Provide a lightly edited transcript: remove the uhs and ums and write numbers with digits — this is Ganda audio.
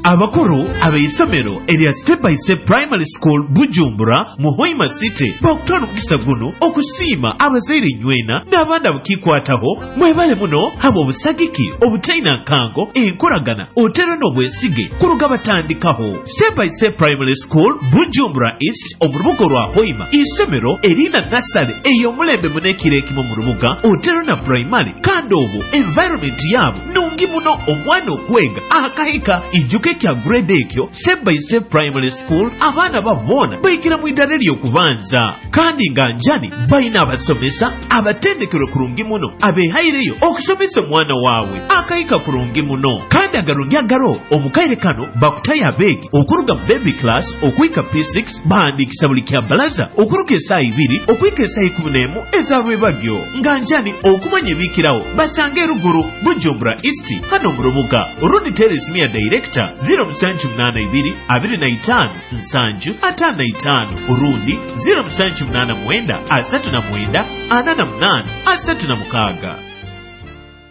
abakuru ab'essomero erya Step by Step Primary School Bujumbura mu Hoima City bakutwala omukisa guno okusiima abazaire nywena n'abaana bukikwataho mwebale muno haba obusagiki obutaina nkango enkolagana otero n'obwesige ku lugabatandikaho. Step by Step Primary School Bujumbura East omulubuga lwa Hoima isomero erina nasale ey'omulembe munekire ekimu mu lubuga otero na primary kandi obwo environment yabo nungi muno omwana okwenga akahika ijuke kya grade ekyo. Step by Step Primary School abaana babona bayigira mu idara ly'okubanza kandi nga njani bayina abasomesa abatendekero kurungi muno abehaireyo okusomesa omwana wawe akahika kurungi muno kandi agarungi agaro omukaire kano bakutaya abegi okuruga mu baby class okuyika P6 bahandikisa buli kya balaza okuruga esaawa 2 okuyika esaawa 11 ezalwebagyo nga njani okumanya ebikirawo basange ruguru Bujumbura East hano mu Rubuga. Rundi Terrace Mia Director 0782 25 755 urundi 0789 39 48 36.